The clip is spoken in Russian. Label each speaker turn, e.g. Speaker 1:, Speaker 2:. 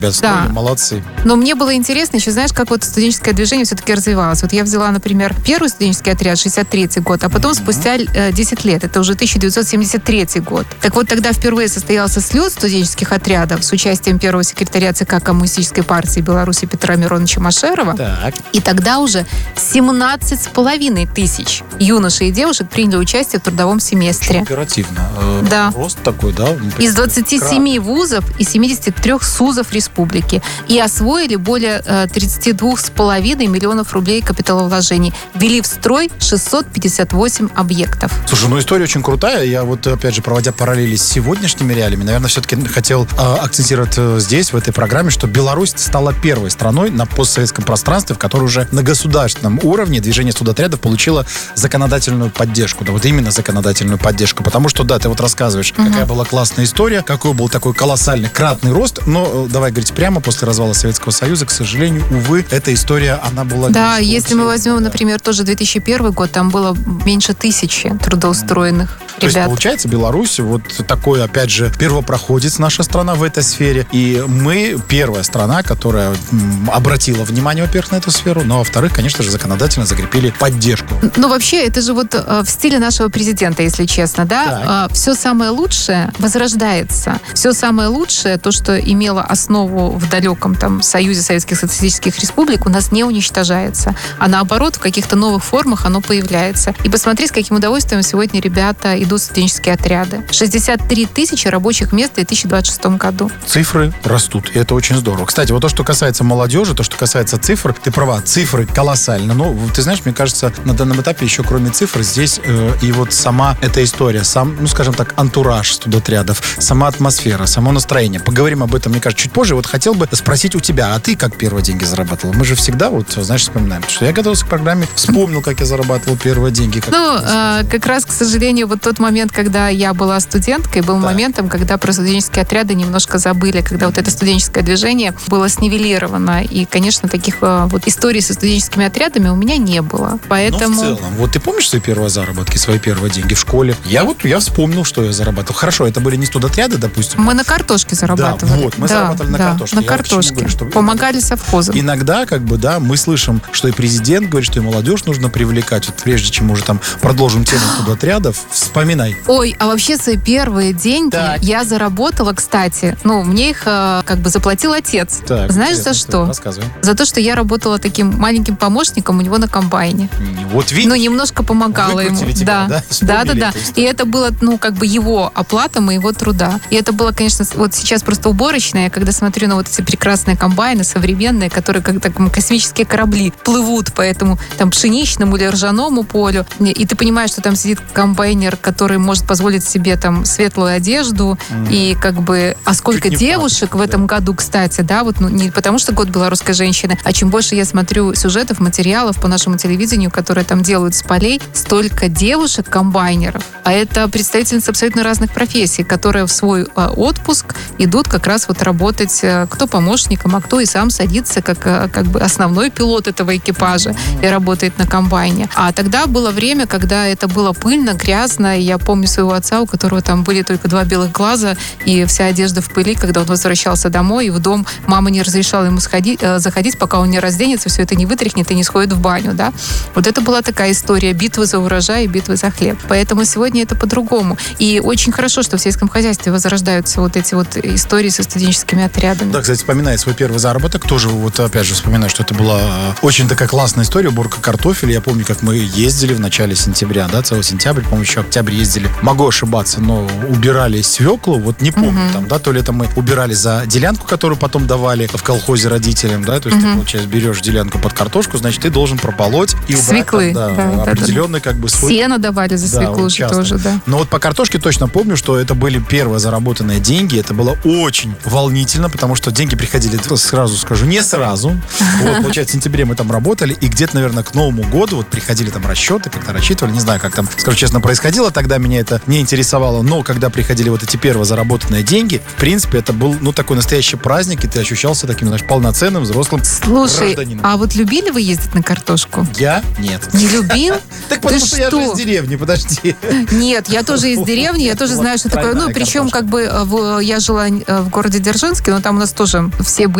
Speaker 1: Да.
Speaker 2: Молодцы.
Speaker 1: Но мне было интересно еще, знаешь, как вот студенческое движение все-таки развивалось. Вот я взяла, например, первый студенческий отряд, 63-й год, а потом спустя 10 лет, это уже 1973 год. Так вот, тогда впервые состоялся слет студенческих отрядов с участием первого секретаря ЦК Коммунистической партии Беларуси Петра Мироновича Машерова.
Speaker 2: Так.
Speaker 1: И тогда уже 17,5 тысяч юношей и девушек приняли участие в трудовом семестре.
Speaker 2: Очень оперативно.
Speaker 1: Да.
Speaker 2: Рост такой, да?
Speaker 1: Из 27 вузов и 73 СУЗов республики. И освоили более 32,5 миллионов рублей капиталовложений. Ввели в строй 658 объектов.
Speaker 2: Слушай, ну история очень крутая. Я вот, опять же, проводя параллели с сегодняшними реалиями, наверное, все-таки хотел акцентировать здесь, в этой программе, что Беларусь стала первой страной на постсоветском пространстве, в которой уже на государственном уровне движение студотрядов получило законодательную поддержку. Да, вот именно законодательную поддержку. Потому что, да, ты вот рассказываешь, какая была классная история, какой был такой колоссальный, кратный рост. Но, давай говорить прямо, после развала Советского Союза, к сожалению, увы, эта история, она была...
Speaker 1: Да, если мы возьмем, например, тоже 2001 год, там было меньше 1000 трудоустроенных ребят.
Speaker 2: То есть, получается, Беларусь вот такой, опять же, первопроходец наша страна в этой сфере. И мы первая страна, которая обратила внимание, во-первых, на эту сферу, но, во-вторых, конечно же, законодательно закрепили поддержку.
Speaker 1: Ну, вообще, это же вот в стиле нашего президента, если честно, да? Все самое лучшее возрождается. Все самое лучшее, то, что имело основу в далеком там Союзе Советских Социалистических Республик, у нас не уничтожается. А наоборот, в каких-то новых формах оно появляется. И посмотри, с каким удовольствием сегодня ребята идут в студенческие отряды. 63 тысячи рабочих мест в 2026 году.
Speaker 2: Цифры растут, и это очень здорово. Кстати, вот то, что касается молодежи, то, что касается цифр, ты права, цифры колоссальны. Но, ты знаешь, мне кажется, на данном этапе еще кроме цифр здесь и вот сама эта история, сам, ну, скажем так, антураж студотрядов, сама атмосфера, само настроение. Поговорим об этом, мне кажется, чуть позже. Вот хотел бы спросить у тебя, а ты как первые деньги зарабатывал? Мы же всегда, вот, знаешь, вспоминаем, что я готовился к программе, вспомнил, как я зарабатывал первые деньги.
Speaker 1: Как раз, к сожалению, вот тот момент, когда я была студенткой, был моментом, когда про студенческие отряды немножко забыли, когда вот это студенческое движение было снивелировано. И, конечно, таких вот историй со студенческими отрядами у меня не было. Поэтому...
Speaker 2: Но в целом, вот ты помнишь свои первые заработки, свои первые деньги в школе? Я вспомнил, что я зарабатывал. Хорошо, это были не студотряды, допустим.
Speaker 1: Мы на картошке зарабатывали.
Speaker 2: Да, вот, мы зарабатывали на картошке.
Speaker 1: На картошке. Говорю, что... Помогали совхозам.
Speaker 2: Иногда, мы слышим, что и президент говорит, что и молодежь нужно привлекать. Вот прежде чем мы уже там продолжим тему студотрядов, вспоминай.
Speaker 1: Ой, а вообще свои первые деньги я заработала, кстати, мне их заплатил отец. Так, знаешь, за что?
Speaker 2: Рассказывай.
Speaker 1: За то, что я работала таким маленьким помощником у него на комбайне.
Speaker 2: Вот видишь.
Speaker 1: Немножко помогала ему.
Speaker 2: Тебя,
Speaker 1: да. И это было, его оплата моего труда. И это было, конечно, вот сейчас просто уборочное, когда смотрю на вот эти прекрасные комбайны современные, которые как космические корабли плывут по этому там пшеничному или ржаному полю. И ты понимаешь, что там сидит комбайнер, который может позволить себе там светлую одежду. И а сколько девушек в этом году, кстати, да, вот не потому что год белорусской женщины, а чем больше я смотрю сюжетов, материалов по нашему телевидению, которые там делают с полей, столько девушек-комбайнеров. А это представительницы абсолютно разных профессий, которые в свой отпуск идут как раз вот работать кто помощником, а кто и сам садится как основной пилот этого экипажа и работает на комбайне. А тогда было время, когда это было пыльно, грязно. И я помню своего отца, у которого там были только 2 белых глаза и вся одежда в пыли, когда он возвращался домой, и в дом мама не разрешала ему заходить, пока он не разденется, все это не вытряхнет и не сходит в баню, да. Вот это была такая история битвы за урожай и битвы за хлеб. Поэтому сегодня это по-другому. И очень хорошо, что в сельском хозяйстве возрождаются вот эти вот истории со студенческими отрядами.
Speaker 2: Да, кстати, вспоминает свой первый заработок. Тоже вот опять же вспоминаю, что это была очень такая классная история, уборка картофеля. Я помню, как мы ездили в начале сентября, да, целый сентябрь, по-моему, еще октябрь ездили. Могу ошибаться, но убирали свеклу, вот не помню, там, да, то ли это мы убирали за делянку, которую потом давали в колхозе родителям, да, то есть ты, получается, берешь делянку под картошку, значит, ты должен прополоть и убрать
Speaker 1: свеклы,
Speaker 2: там, определенный свой...
Speaker 1: Сено давали за свеклу уже тоже, да.
Speaker 2: Но вот по картошке точно помню, что это были первые заработанные деньги, это было очень волнительно, потому что деньги приходили, сразу скажу, не сразу. Вот, получается, в сентябре мы там работали, и где-то, наверное, к Новому году вот приходили там расчеты, как-то рассчитывали, не знаю, как там, скажу честно, происходило тогда меня это не интересовало. Но когда приходили вот эти первые заработанные деньги, в принципе, это был, такой настоящий праздник, и ты ощущался таким, знаешь, полноценным взрослым
Speaker 1: Слушай,
Speaker 2: гражданином.
Speaker 1: а вот любили вы ездить на картошку?
Speaker 2: Я? Нет.
Speaker 1: Не любил?
Speaker 2: Так потому что я же из деревни, подожди.
Speaker 1: Нет, я тоже из деревни, я тоже знаю, что такое. Причем, я жила в городе Дзержинске, но там у нас тоже все